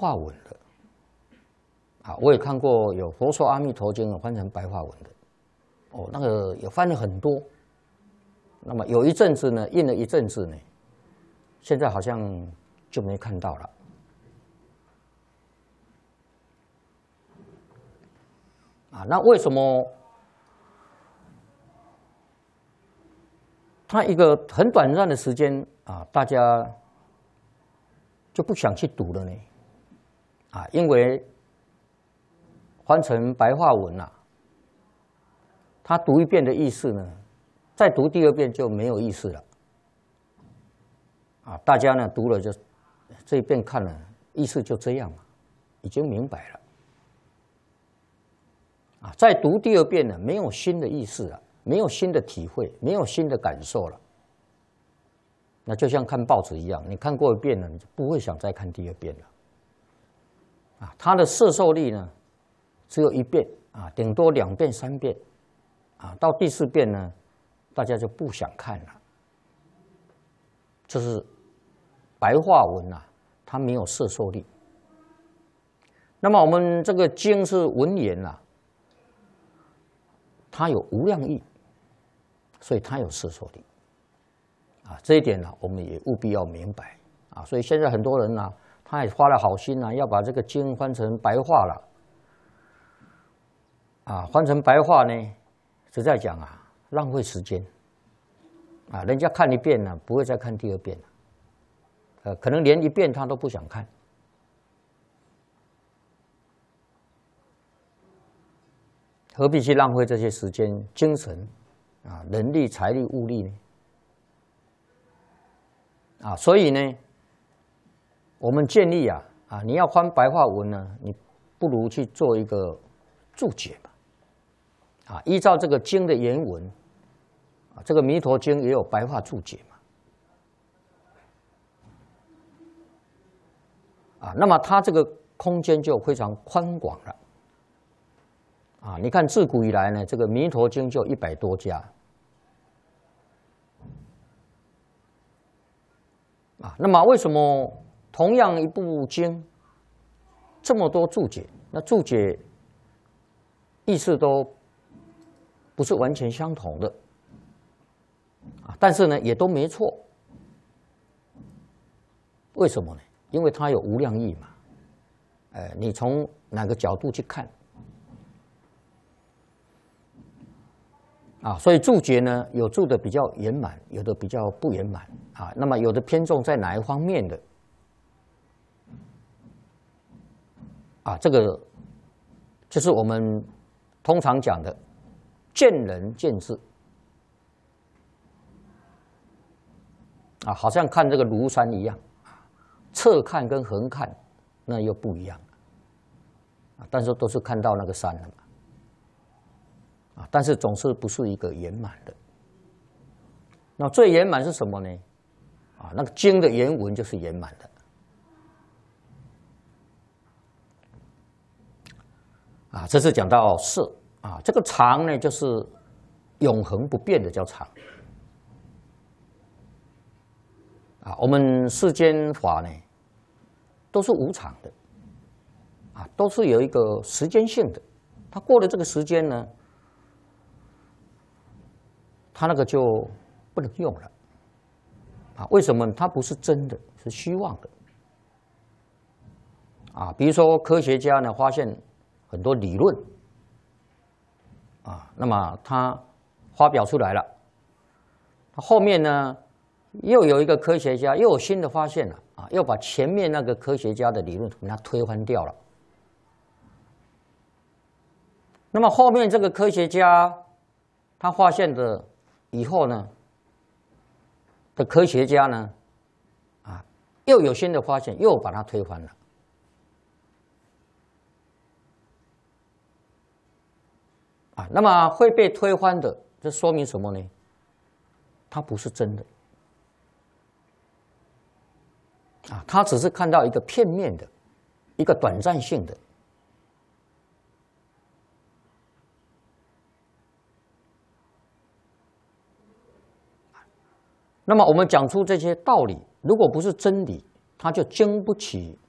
话文的。啊，我也看过有《佛说阿弥陀经》翻成白话文的，哦，那个也翻了很多。那么有一阵子呢，印了一阵子呢，现在好像就没看到了。啊，那为什么它一个很短暂的时间啊，大家就不想去读了呢？啊，因为翻成白话文啊，他读一遍的意思呢，再读第二遍就没有意思了。啊，大家呢读了就这一遍看了，意思就这样了，已经明白了。啊，再读第二遍呢，没有新的意思了，没有新的体会，没有新的感受了。那就像看报纸一样，你看过一遍了，你就不会想再看第二遍了。啊，它的摄受力呢，只有一遍啊，顶多2遍、3遍，啊，到第4遍呢，大家就不想看了。这是白话文啊，它没有摄受力。那么我们这个经是文言啊，它有无量义，所以它有摄受力。啊，这一点呢，我们也务必要明白啊。所以现在很多人呢，他也花了好心啊，要把这个经翻成白话了。啊，翻成白话呢，实在讲啊，浪费时间。啊，人家看一遍呢，不会再看第二遍了。可能连1遍他都不想看。何必去浪费这些时间、精神啊、人力、财力、物力呢？啊，所以呢，我们建议啊，你要翻白话文呢，你不如去做一个注解吧。啊，依照这个经的原文，啊，这个《弥陀经》也有白话注解嘛。啊，那么它这个空间就非常宽广了。啊，你看自古以来呢，这个《弥陀经》就100多家。啊，那么为什么同样一部经这么多注解？那注解意思都不是完全相同的啊，但是呢也都没错。为什么呢？因为它有无量义嘛。你从哪个角度去看啊？所以注解呢，有注的比较圆满，有的比较不圆满啊。那么有的偏重在哪一方面的啊？这个就是我们通常讲的见仁见智啊，好像看这个庐山一样，侧看跟横看那又不一样啊，但是都是看到那个山了嘛。啊，但是总是不是一个圆满的。那最圆满是什么呢？啊，那个经的原文就是圆满的。啊，这是讲到色啊，这个常呢，就是永恒不变的叫常。啊，我们世间法呢，都是无常的，啊，都是有一个时间性的。它过了这个时间呢，它那个就不能用了。啊，为什么？它不是真的，是虚妄的。啊，比如说科学家呢发现很多理论，啊，那么他发表出来了，后面呢又有一个科学家又有新的发现了，啊，又把前面那个科学家的理论给他推翻掉了。那么后面这个科学家他发现的以后呢的科学家呢，啊，又有新的发现，又把它推翻了。啊，那么会被推翻的，这说明什么呢？它不是真的。啊，他只是看到一个片面的，一个短暂性的。那么我们讲出这些道理，如果不是真理，它就经不起